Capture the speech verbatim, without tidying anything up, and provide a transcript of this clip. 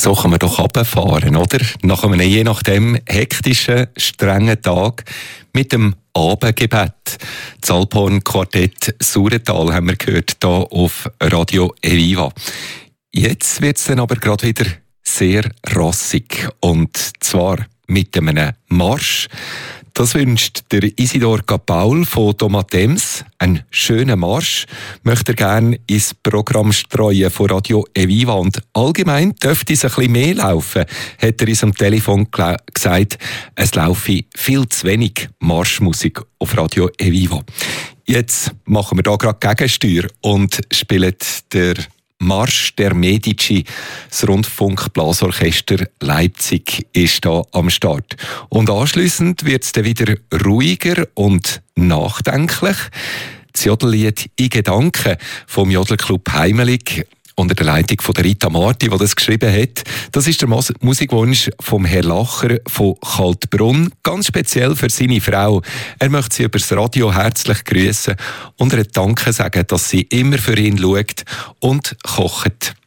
So kann man doch runterfahren, oder? Nach einem je nachdem hektischen, strengen Tag mit dem Abendgebet. Das Alphorn-Quartett Saurental haben wir gehört hier auf Radio Eviva. Jetzt wird es dann aber gerade wieder sehr rassig. Und zwar mit einem Marsch. Das wünscht der Isidor Kapaul von Domatems. Einen schönen Marsch möchte er gerne ins Programm streuen von Radio Eviva. Und allgemein dürfte es ein bisschen mehr laufen, hat er uns am Telefon gesagt. Es laufe viel zu wenig Marschmusik auf Radio Eviva. Jetzt machen wir da gerade Gegensteuer und spielen der Marsch der Medici. Das Rundfunkblasorchester Leipzig ist da am Start. Und anschliessend wird es dann wieder ruhiger und nachdenklich. Das Jodellied «In Gedanken» vom Jodelclub Heimelig unter der Leitung von der Rita Marti, die das geschrieben hat. Das ist der Mus- Musikwunsch vom Herrn Lacher von Kaltbrunn, ganz speziell für seine Frau. Er möchte sie über das Radio herzlich grüßen und ihr Danke sagen, dass sie immer für ihn schaut und kocht.